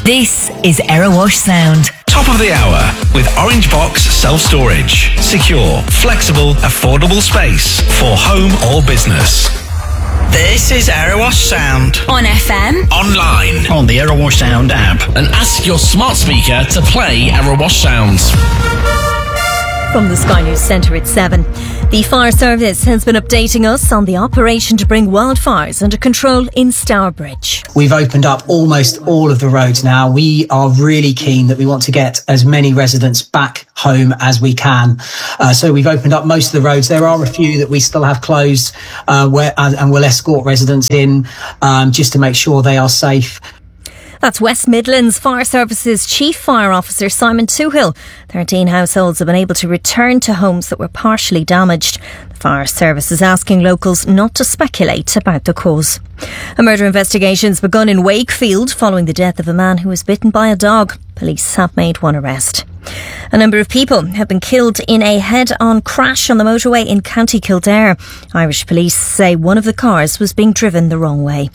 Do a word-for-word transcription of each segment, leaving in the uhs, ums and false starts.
This is Erewash Sound. Top of the hour with Orange Box Self-Storage. Secure, flexible, affordable space for home or business. This is Erewash Sound. On F M. Online. On the Erewash Sound app. And ask your smart speaker to play Erewash Sounds. From the Sky News Centre at seven. The fire service has been updating us on the operation to bring wildfires under control in Stourbridge. We've opened up almost all of the roads now. We are really keen that we want to get as many residents back home as we can. Uh, so we've opened up most of the roads. There are a few that we still have closed uh, where, and, and we'll escort residents in um, just to make sure they are safe. That's West Midlands Fire Service's Chief Fire Officer Simon Toohill. thirteen households have been able to return to homes that were partially damaged. The Fire Service is asking locals not to speculate about the cause. A murder investigation has begun in Wakefield following the death of a man who was bitten by a dog. Police have made one arrest. A number of people have been killed in a head-on crash on the motorway in County Kildare. Irish police say one of the cars was being driven the wrong way.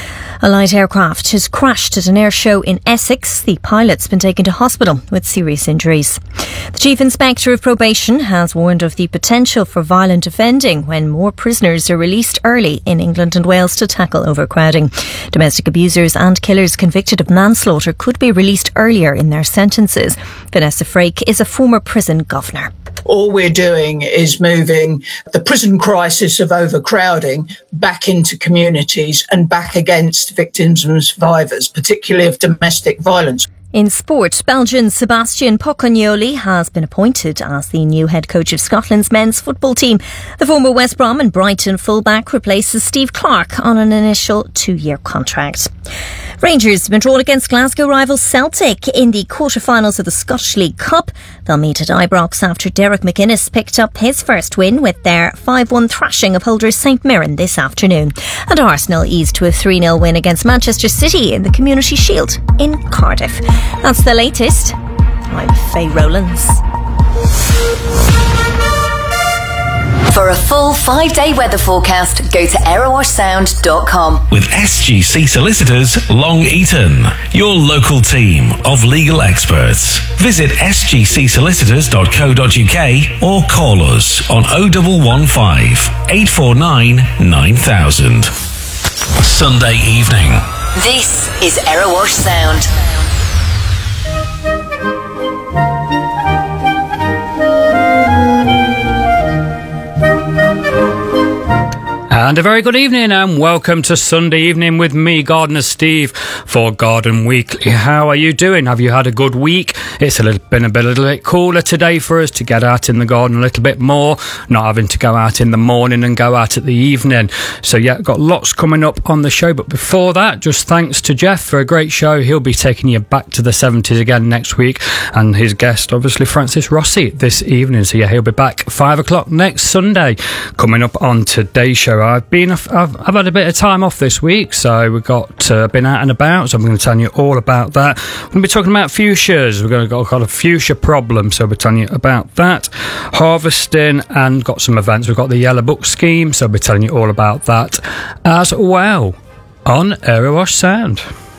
A light aircraft has crashed at an air show in Essex. The pilot's been taken to hospital with serious injuries. The Chief Inspector of Probation has warned of the potential for violent offending when more prisoners are released early in England and Wales to tackle overcrowding. Domestic abusers and killers convicted of manslaughter could be released earlier in their sentences. Vanessa Frake is a former prison governor. All we're doing is moving the prison crisis of overcrowding back into communities and back against victims and survivors, particularly of domestic violence. In sport, Belgian Sebastian Pocognoli has been appointed as the new head coach of Scotland's men's football team. The former West Brom and Brighton fullback replaces Steve Clarke on an initial two-year contract. Rangers have been drawn against Glasgow rival Celtic in the quarter-finals of the Scottish League Cup. They'll meet at Ibrox after Derek McInnes picked up his first win with their five one thrashing of holders St Mirren this afternoon. And Arsenal eased to a three nil win against Manchester City in the Community Shield in Cardiff. That's the latest. I'm Faye Rowlands. For a full five-day weather forecast, go to erewash sound dot com. With S G C Solicitors Long Eaton, your local team of legal experts. Visit s g c solicitors dot co dot u k or call us on oh one one five, eight four nine, nine thousand. Sunday evening. This is Erewash Sound. And a very good evening and welcome to Sunday Evening with me, Gardener Steve, for Garden Weekly. How are you doing? Have you had a good week? It's a little, been a bit, a little bit cooler today for us to get out in the garden a little bit more, not having to go out in the morning and go out at the evening. So yeah, got lots coming up on the show. But before that, just thanks to Jeff for a great show. He'll be taking you back to the seventies again next week. And his guest, obviously, Francis Rossi, this evening. So yeah, he'll be back at five o'clock next Sunday. Coming up on today's show, I've been I've, I've had a bit of time off this week, so we've got uh, been out and about, so I'm going to tell you all about that. We're going to be talking about fuchsias. We're going to got, got a fuchsia problem, so we'll tell you about that. Harvesting, and got some events. We've got the Yellow Book scheme, so we'll be telling you all about that as well on Erewash Sound.